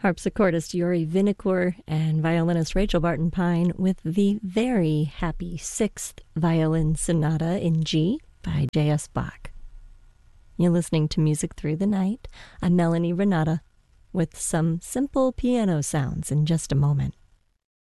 Harpsichordist Yuri Vinokur and violinist Rachel Barton Pine with the very happy Sixth Violin Sonata in G by J.S. Bach. You're listening to Music Through the Night. I'm Melanie Renata with some simple piano sounds in just a moment.